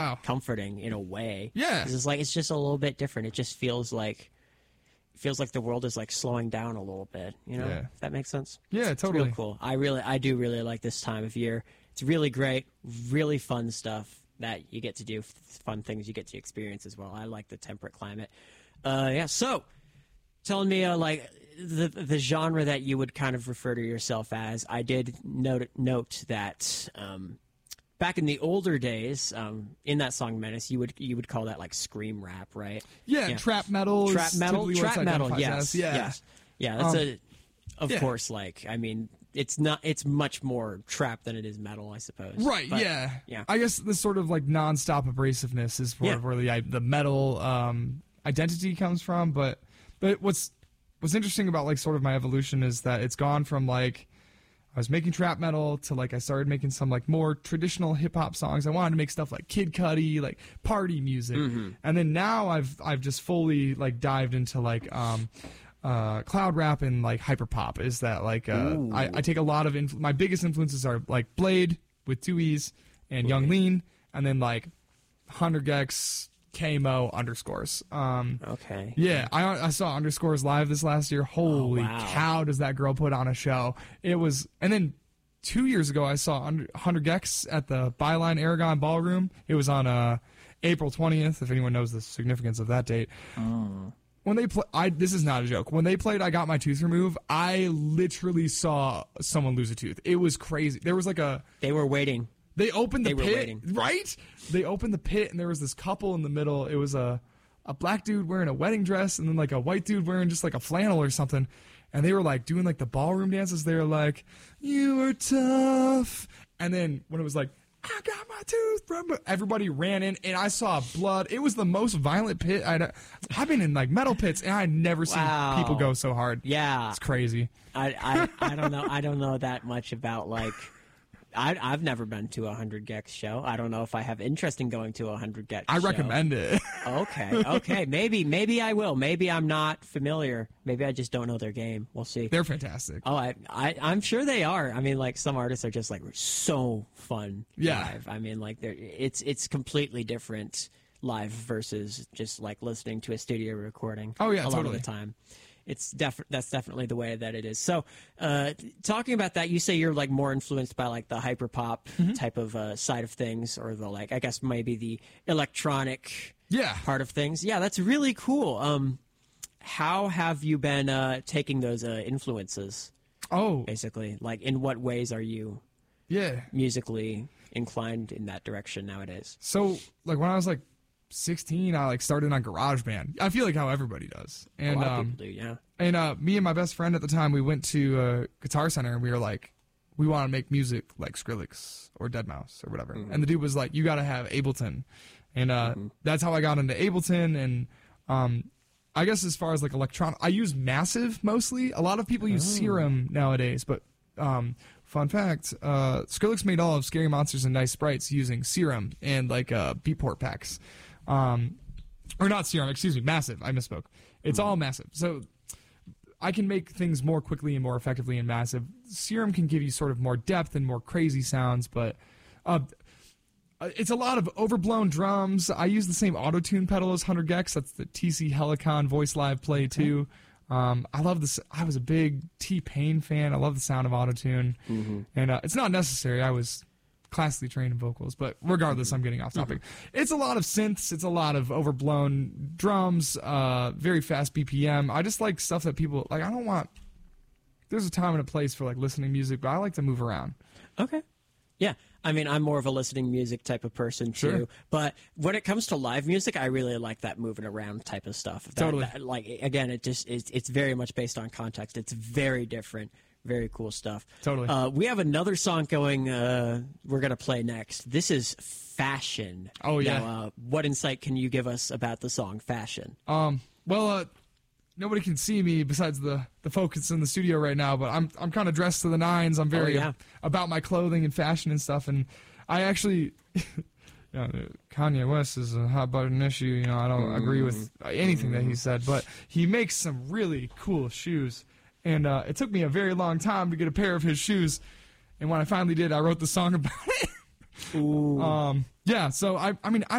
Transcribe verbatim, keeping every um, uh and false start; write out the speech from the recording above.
wow. comforting in a way. Yeah. It's like it's just a little bit different. It just feels like it feels like the world is like slowing down a little bit. You know, Yeah. if that makes sense. Yeah, It's totally. really cool. I really, I do really like this time of year. It's really great, really fun stuff that you get to do, fun things you get to experience as well. I like the temperate climate. Uh, yeah. So, telling me uh, like the the genre that you would kind of refer to yourself as. I did note note that. Um, Back in the older days, um, in that song "Menace," you would you would call that like scream rap, right? Yeah, Yeah. trap metal. is Trap metal, typically what trap it's metal, identified yes, as. Yeah. yes, yeah. That's Um, a, of yeah. course, like I mean, it's not. It's much more trap than it is metal, I suppose. Right, But, yeah. yeah. I guess the sort of like non-stop abrasiveness is sort Yeah. of where the the metal um, identity comes from. But but what's what's interesting about like sort of my evolution is that it's gone from like I was making trap metal to like I started making some like more traditional hip hop songs. I wanted to make stuff like Kid Cudi, like party music, Mm-hmm. and then now I've I've just fully like dived into like um, uh, cloud rap and like hyper pop. Is that like uh, I, I take a lot of influ- my biggest influences are like Blade with two E's and Young Lean, and then like Hundred Gex, K M O underscores. Um, Okay. yeah, I I saw underscores live this last year. Holy Oh, wow. cow, does that girl put on a show? It was, and then two years ago I saw Under- Hundred Gex at the Byline Aragon Ballroom. It was on uh, April twentieth. If anyone knows the significance of that date. When they play, I this is not a joke. When they played, I got my tooth removed. I literally saw someone lose a tooth. It was crazy. There was like a. They were waiting. They opened the They were pit, waiting. right? They opened the pit, and there was this couple in the middle. It was a a black dude wearing a wedding dress, and then like a white dude wearing just like a flannel or something. And they were like doing like the ballroom dances. They were like, "You were tough," and then when it was like, "I got my tooth," from everybody ran in, and I saw blood. It was the most violent pit I'd. I've been in like metal pits, and I'd never Wow. seen people go so hard. Yeah. It's crazy. I, I, I don't know. I don't know that much about like. I, I've never been to a Hundred Gex show. I don't know if I have interest in going to a Hundred Gex. I show. recommend it. Okay, okay, maybe, maybe I will. Maybe I'm not familiar. Maybe I just don't know their game. We'll see. They're fantastic. Oh, I, I, I'm sure they are. I mean, like some artists are just like so fun Yeah. live. I mean, like they're it's it's completely different live versus just like listening to a studio recording. Oh, yeah, a lot totally. of the time. It's def- that's definitely the way that it is. So, uh, talking about that, you say you're like more influenced by like the hyper pop Mm-hmm. type of uh, side of things, or the like, I guess maybe the electronic Yeah. part of things. Yeah, that's really cool. Um, how have you been uh, taking those uh, influences? Oh, Basically, like in what ways are you yeah. musically inclined in that direction nowadays? So, like when I was like sixteen, I like started on GarageBand. I feel like how everybody does. And a lot of um, people do, yeah. and uh, me and my best friend at the time, we went to uh, Guitar Center, and we were like, we want to make music like Skrillex or deadmau five or whatever. Mm-hmm. And the dude was like, you got to have Ableton, and uh, that's how I got into Ableton. And um, I guess as far as like electronic, I use Massive mostly. A lot of people use Oh. Serum nowadays, but um, fun fact, uh, Skrillex made all of Scary Monsters and Nice Sprites using Serum and like uh, Beatport packs. Um, or not Serum, excuse me, Massive. I misspoke. It's all Massive. So I can make things more quickly and more effectively in Massive. Serum can give you sort of more depth and more crazy sounds, but uh, it's a lot of overblown drums. I use the same auto-tune pedal as Hundred Gex. That's the T C Helicon Voice Live Play too. Um, I love this. I was a big T-Pain fan. I love the sound of autotune, mm-hmm. and uh, it's not necessary. I was classically trained in vocals, but regardless, I'm getting off topic. It's a lot of synths. It's a lot of overblown drums, uh, very fast B P M. I just like stuff that people like. I don't want. There's a time and a place for like listening music, but I like to move around. Okay. Yeah. I mean, I'm more of a listening music type of person too. Sure. But when it comes to live music, I really like that moving around type of stuff. That, Totally. that- like again, it just it's, it's very much based on context. It's very different. Very cool stuff. Totally. Uh, we have another song going. Uh, we're gonna play next. This is Fashion. Oh, yeah. Now, uh, what insight can you give us about the song Fashion? Um. Well, uh, nobody can see me besides the the folks in the studio right now, but I'm I'm kind of dressed to the nines. I'm very Oh, yeah. about my clothing and fashion and stuff, and I actually. You know, Kanye West is a hot button issue. You know, I don't agree with anything that he said, but he makes some really cool shoes. And uh, it took me a very long time to get a pair of his shoes. And when I finally did, I wrote the song about it. Ooh. Um, yeah. So I, I mean, I